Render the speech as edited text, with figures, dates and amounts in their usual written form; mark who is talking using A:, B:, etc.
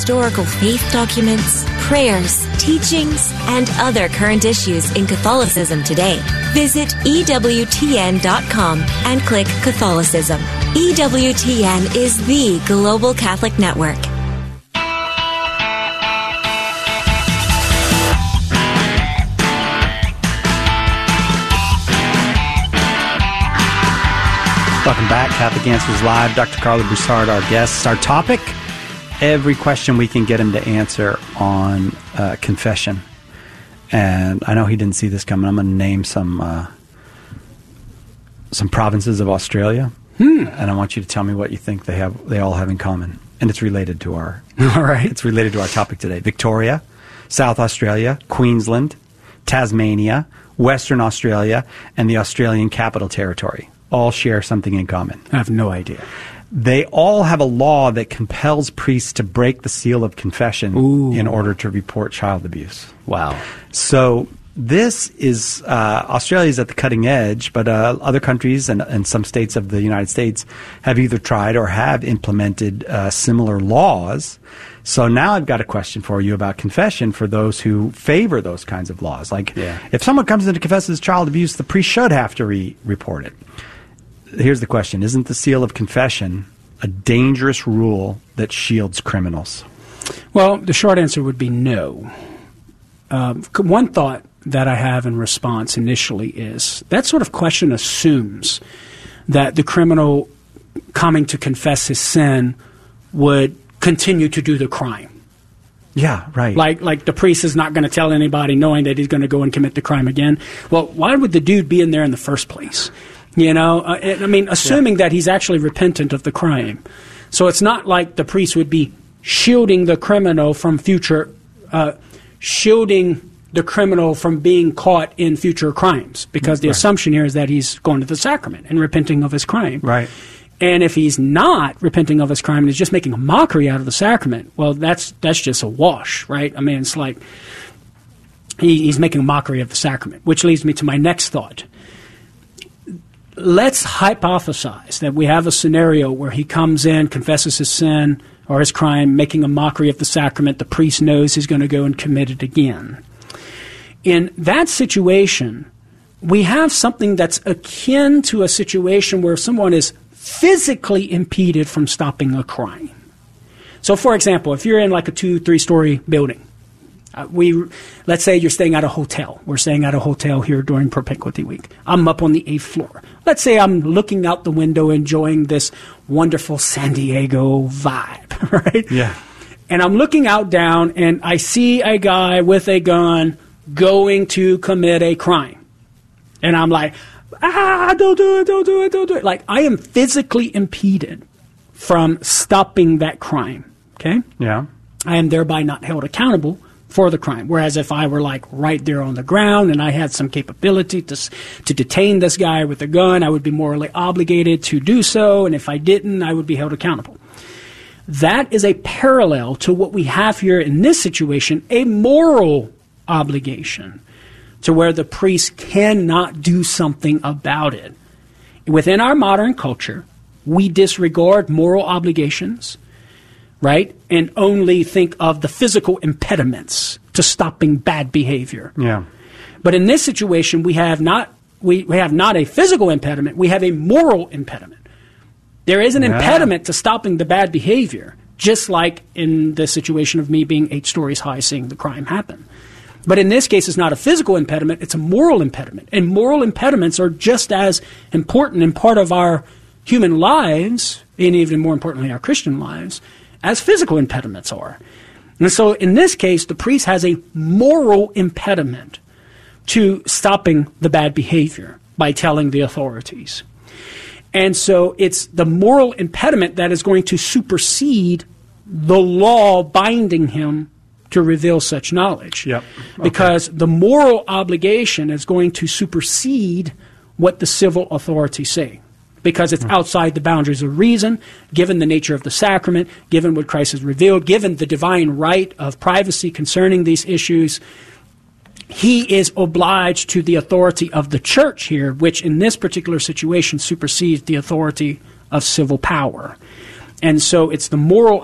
A: historical faith documents, prayers, teachings, and other current issues in Catholicism today. Visit EWTN.com and click Catholicism. EWTN is the global Catholic network.
B: Welcome back. Catholic Answers Live. Dr. Carlo Broussard, our guest. Our topic, every question we can get him to answer on confession. And I know he didn't see this coming. I'm going to name some provinces of Australia. And I want you to tell me what you think they all have in common. And it's related to our
C: all right.
B: It's related to our topic today. Victoria, South Australia, Queensland, Tasmania, Western Australia, and the Australian Capital Territory all share something in common.
C: I have no idea.
B: They all have a law that compels priests to break the seal of confession in order to report child abuse.
C: Wow.
B: So this is, Australia's at the cutting edge, but other countries and some states of the United States have either tried or have implemented similar laws. So now I've got a question for you about confession for those who favor those kinds of laws. Like, if someone comes in to confess as child abuse, the priest should have to report it. Here's the question. Isn't the seal of confession a dangerous rule that shields criminals?
C: Well, the short answer would be no. One thought that I have in response initially is that sort of question assumes that the criminal coming to confess his sin would continue to do the crime.
B: Yeah, right.
C: Like the priest is not going to tell anybody knowing that he's going to go and commit the crime again. Well, why would the dude be in there in the first place? You know, assuming that he's actually repentant of the crime. So it's not like the priest would be shielding the criminal from shielding the criminal from being caught in future crimes, because the assumption here is that he's going to the sacrament and repenting of his crime.
B: Right.
C: And if he's not repenting of his crime and is just making a mockery out of the sacrament, well, that's just a wash, right? I mean, it's like he's making a mockery of the sacrament, which leads me to my next thought. Let's hypothesize that we have a scenario where he comes in, confesses his sin or his crime, making a mockery of the sacrament. The priest knows he's going to go and commit it again. In that situation, we have something that's akin to a situation where someone is physically impeded from stopping a crime. So, for example, if you're in like a 2-3-story building, let's say you're staying at a hotel. We're staying at a hotel here during Propinquity Week. I'm up on the 8th floor. Let's say I'm looking out the window enjoying this wonderful San Diego vibe, right?
B: Yeah.
C: And I'm looking out down and I see a guy with a gun going to commit a crime. And I'm like, don't do it, don't do it, don't do it. Like, I am physically impeded from stopping that crime, okay?
B: Yeah.
C: I am thereby not held accountable for the crime. Whereas if I were like right there on the ground and I had some capability to detain this guy with a gun, I would be morally obligated to do so. And if I didn't, I would be held accountable. That is a parallel to what we have here in this situation, a moral obligation, to where the priest cannot do something about it. Within our modern culture, we disregard moral obligations, right? And only think of the physical impediments to stopping bad behavior.
B: Yeah.
C: But in this situation, we have not a physical impediment, we have a moral impediment. There is an impediment to stopping the bad behavior, just like in the situation of me being 8 stories high seeing the crime happen. But in this case, it's not a physical impediment, it's a moral impediment. And moral impediments are just as important and part of our human lives, and even more importantly, our Christian lives, as physical impediments are. And so in this case, the priest has a moral impediment to stopping the bad behavior by telling the authorities. And so it's the moral impediment that is going to supersede the law binding him to reveal such knowledge.
B: Yep. Okay.
C: Because the moral obligation is going to supersede what the civil authorities say. Because it's outside the boundaries of reason, given the nature of the sacrament, given what Christ has revealed, given the divine right of privacy concerning these issues. He is obliged to the authority of the church here, which in this particular situation supersedes the authority of civil power. And so it's the moral